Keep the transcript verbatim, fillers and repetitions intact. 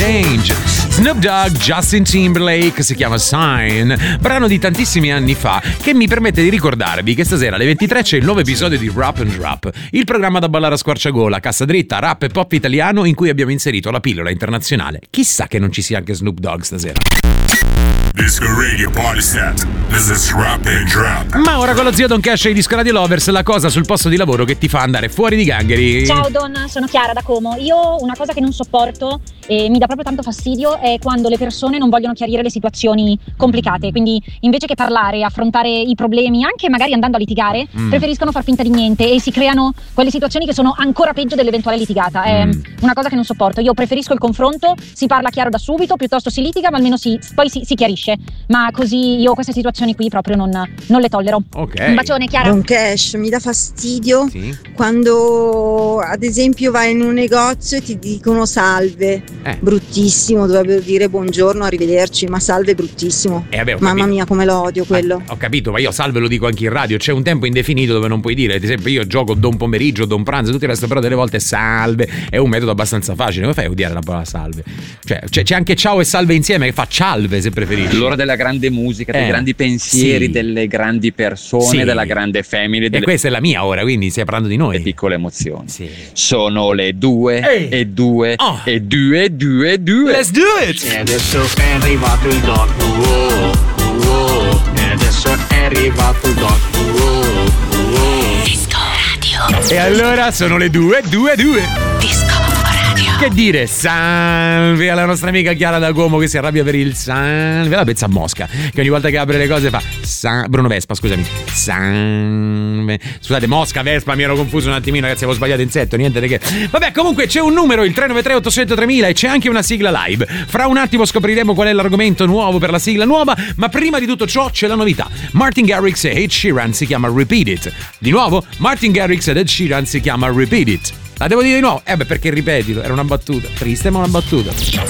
Change. Snoop Dogg, Justin Timberlake, si chiama Sign, brano di tantissimi anni fa che mi permette di ricordarvi che stasera alle ventitré c'è il nuovo episodio di Rap and Drop, il programma da ballare a squarciagola, cassa dritta, rap e pop italiano in cui abbiamo inserito la pillola internazionale. Chissà che non ci sia anche Snoop Dogg stasera. Disco Radio Party Set. This is Rap and Drop. Ma ora con lo zio Don Cash e i Disco Radio Lovers, la cosa sul posto di lavoro che ti fa andare fuori di gangheri. Ciao Don, sono Chiara da Como. Io una cosa che non sopporto e mi dà proprio tanto fastidio è quando le persone non vogliono chiarire le situazioni complicate, quindi invece che parlare e affrontare i problemi, anche magari andando a litigare, mm. preferiscono far finta di niente e si creano quelle situazioni che sono ancora peggio dell'eventuale litigata. È mm. una cosa che non sopporto. Io preferisco il confronto, si parla chiaro da subito, piuttosto si litiga, ma almeno si, poi si, si chiarisce. Ma così io queste situazioni qui proprio non, non le tollero. Ok. Un bacione, Chiara. Don Cash, mi dà fastidio sì. quando ad esempio vai in un negozio e ti dicono salve. Eh. Bruttissimo, dovrebbero dire buongiorno, arrivederci, ma salve è bruttissimo. Eh, vabbè, Mamma capito. mia, come lo odio quello. Ah, ho capito, ma io salve lo dico anche in radio. C'è un tempo indefinito dove non puoi dire. Ad esempio io gioco don pomeriggio, don pranzo, tutto il resto, però delle volte salve è un metodo abbastanza facile. Come fai a odiare la parola salve? Cioè c'è, c'è anche ciao e salve insieme che fa cialve se preferisci. L'ora della grande musica, dei Eh, grandi pensieri, sì. delle grandi persone, Sì. della grande family, E delle questa è la mia ora, quindi stai parlando di noi. piccole emozioni. Sì. Sono le due Ehi. e due Oh. e due due due. Let's do it! E adesso è arrivato il doc, wow, wow. E adesso è arrivato il doc, wow, wow. Disco Radio. E allora sono le due, due, due. Disco Radio. Che dire, salve alla nostra amica Chiara da Como che si arrabbia per il salve. La pezza a Mosca che ogni volta che apre le cose fa sa- Bruno Vespa, scusami. Salve. Scusate, Mosca, Vespa, mi ero confuso un attimino, ragazzi, avevo sbagliato insetto, niente di che. Vabbè, comunque c'è un numero, il tre nove tre otto zero zero tremila, e c'è anche una sigla live. Fra un attimo scopriremo qual è l'argomento nuovo per la sigla nuova, ma prima di tutto ciò c'è la novità. Martin Garrix e Ed Sheeran si chiama Repeat It. Di nuovo, Martin Garrix ed Ed Sheeran si chiama Repeat It. La devo dire di nuovo? Eh beh, perché ripetilo, era una battuta. Triste ma una battuta.